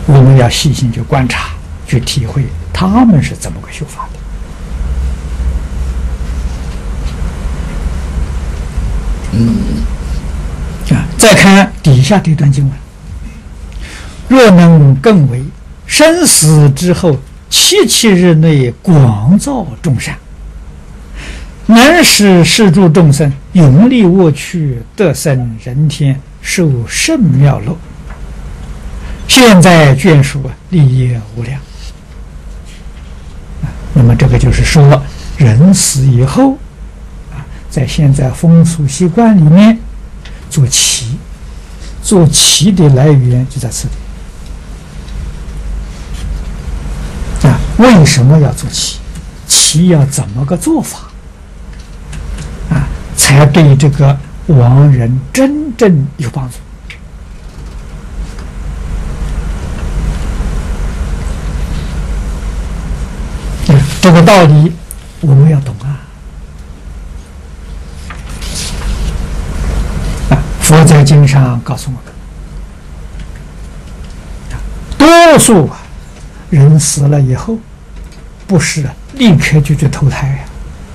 我们要细心去观察，去体会他们是怎么个修法的。再看底下这段经文：若能更为生死之后77日内广造众善，能使世诸众生永离恶趣，得生人天，受甚妙乐。现在眷属利益无量。那么这个就是说，人死以后在现在风俗习惯里面做旗，做旗的来源就在此地。为什么要做旗？旗要怎么个做法才对这个亡人真正有帮助？这个道理我们要懂佛在经上告诉我们，多数人死了以后，不是立刻就去投胎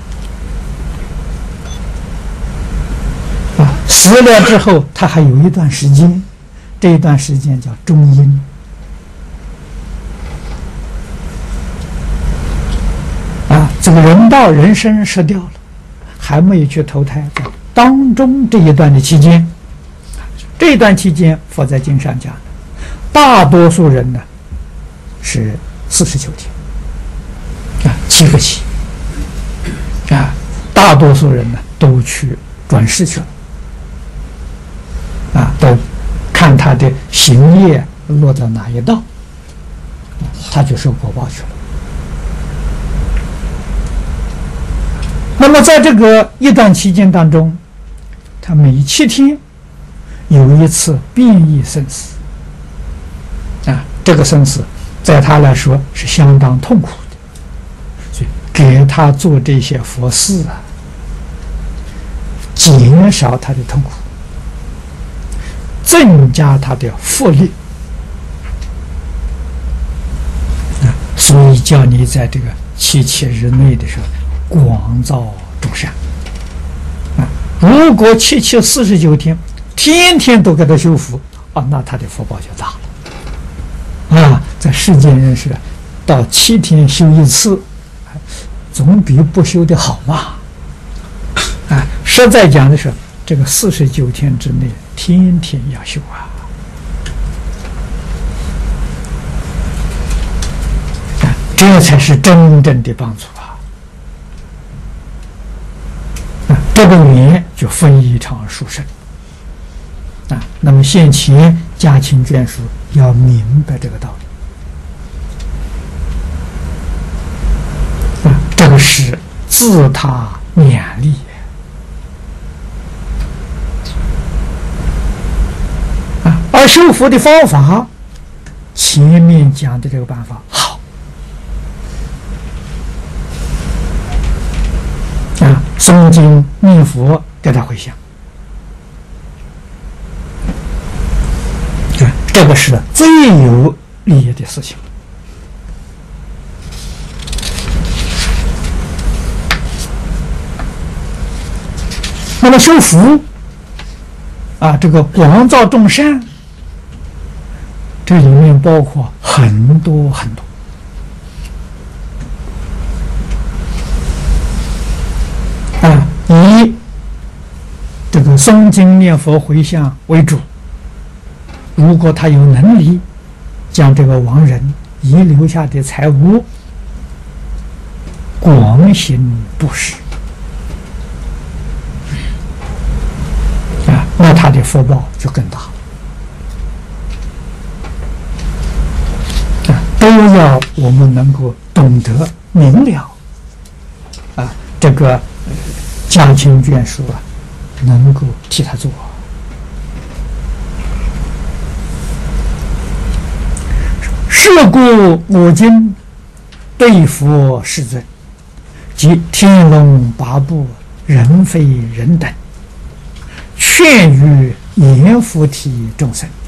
死了之后，他还有一段时间，这一段时间叫中阴。这个人道人身失掉了，还没有去投胎，在当中这一段的期间，这一段期间，佛在经上讲的，大多数人呢是49天，7个期大多数人呢都去转世去了都看他的行业落到哪一道，他就受果报去了。那么在这个一段期间当中，他每7天有一次变异生死这个生死在他来说是相当痛苦的，所以给他做这些佛事减少他的痛苦，增加他的福力所以叫你在这个77日内的时候广造众善如果749天天天都给他修福那他的福报就大了在世间人士到7天修一次，总比不修的好嘛实在讲的是这个49天之内天天要修这才是真正的帮助这个缘就非常殊胜那么现前家亲眷属要明白这个道理这个是自他勉励而修福的方法前面讲的这个办法好诵经念佛给他回向这个是最有利益的事情那么修福这个广造众善这里面包括很多很多以这个诵经念佛回向为主，如果他有能力将这个亡人遗留下的财物广行布施那他的福报就更大都要我们能够懂得明了这个家亲眷属能够替他做是故我今对佛世尊及天龙八部人非人等劝于阎浮提众生